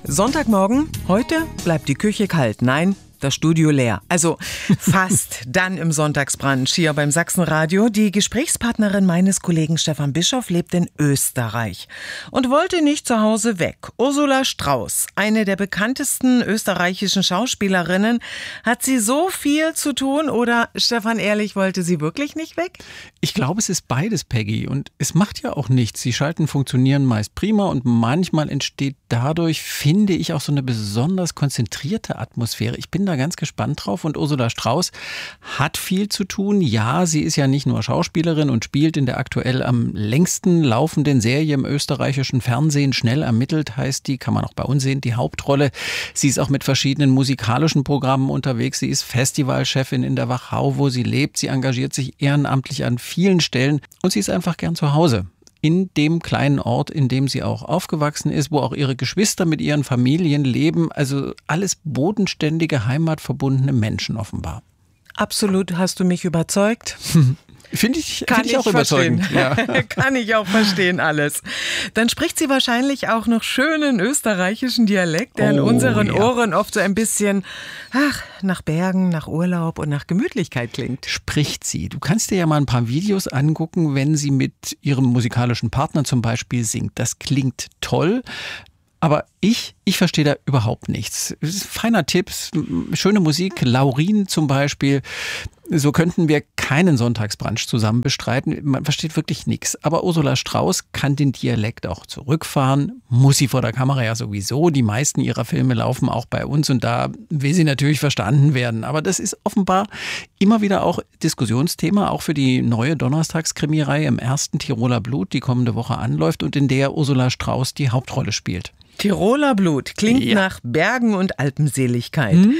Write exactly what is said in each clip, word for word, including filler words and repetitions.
Sonntagmorgen, heute bleibt die Küche kalt. Nein, das Studio leer. Also fast dann im Sonntagsbrunch hier beim Sachsenradio. Die Gesprächspartnerin meines Kollegen Stefan Bischoff lebt in Österreich und wollte nicht zu Hause weg. Ursula Strauß, eine der bekanntesten österreichischen Schauspielerinnen. Hat sie so viel zu tun oder, Stefan, ehrlich, wollte sie wirklich nicht weg? Ich glaube, es ist beides, Peggy. Und es macht ja auch nichts. Die Schalten funktionieren meist prima und manchmal entsteht dadurch, finde ich, auch so eine besonders konzentrierte Atmosphäre. Ich bin da ganz gespannt drauf. Und Ursula Strauß hat viel zu tun. Ja, sie ist ja nicht nur Schauspielerin und spielt in der aktuell am längsten laufenden Serie im österreichischen Fernsehen. Schnell ermittelt heißt die, kann man auch bei uns sehen, die Hauptrolle. Sie ist auch mit verschiedenen musikalischen Programmen unterwegs. Sie ist Festivalchefin in der Wachau, wo sie lebt. Sie engagiert sich ehrenamtlich an vielen Stellen und sie ist einfach gern zu Hause. In dem kleinen Ort, in dem sie auch aufgewachsen ist, wo auch ihre Geschwister mit ihren Familien leben. Also alles bodenständige, heimatverbundene Menschen offenbar. Absolut, hast du mich überzeugt? Finde ich, Kann find ich auch ich überzeugend. Ja. Kann ich auch verstehen alles. Dann spricht sie wahrscheinlich auch noch schönen österreichischen Dialekt, der in Oh, unseren ja. Ohren oft so ein bisschen ach, nach Bergen, nach Urlaub und nach Gemütlichkeit klingt. Spricht sie. Du kannst dir ja mal ein paar Videos angucken, wenn sie mit ihrem musikalischen Partner zum Beispiel singt. Das klingt toll. Aber ich, ich verstehe da überhaupt nichts. Feiner Tipps, schöne Musik, Laurin zum Beispiel. So könnten wir keinen Sonntagsbrunch zusammen bestreiten. Man versteht wirklich nichts. Aber Ursula Strauß kann den Dialekt auch zurückfahren. Muss sie vor der Kamera ja sowieso. Die meisten ihrer Filme laufen auch bei uns und da will sie natürlich verstanden werden. Aber das ist offenbar immer wieder auch Diskussionsthema, auch für die neue Donnerstagskrimireihe im ersten Tiroler Blut, die kommende Woche anläuft und in der Ursula Strauß die Hauptrolle spielt. Tiroler Blut klingt Ja. nach Bergen und Alpenseligkeit. Hm?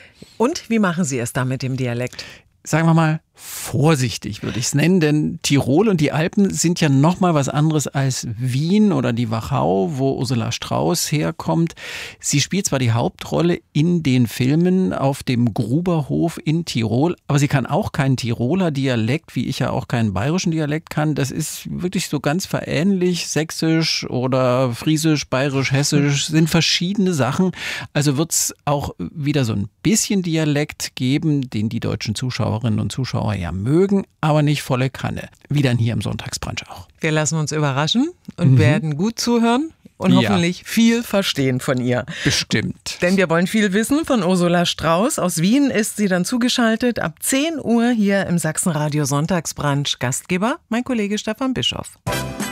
Und wie machen Sie es da mit dem Dialekt? Sagen wir mal, vorsichtig würde ich es nennen, denn Tirol und die Alpen sind ja noch mal was anderes als Wien oder die Wachau, wo Ursula Strauß herkommt. Sie spielt zwar die Hauptrolle in den Filmen auf dem Gruberhof in Tirol, aber sie kann auch keinen Tiroler Dialekt, wie ich ja auch keinen bayerischen Dialekt kann. Das ist wirklich so ganz verähnlich. Sächsisch oder Friesisch, Bayerisch, Hessisch sind verschiedene Sachen. Also wird es auch wieder so ein bisschen Dialekt geben, den die deutschen Zuschauerinnen und Zuschauer ja mögen, aber nicht volle Kanne. Wie dann hier im Sonntagsbrunch auch. Wir lassen uns überraschen und Mhm. werden gut zuhören und Ja. hoffentlich viel verstehen von ihr. Bestimmt. Denn wir wollen viel wissen von Ursula Strauß. Aus Wien ist sie dann zugeschaltet. Ab zehn Uhr hier im Sachsenradio Sonntagsbrunch. Gastgeber mein Kollege Stefan Bischoff.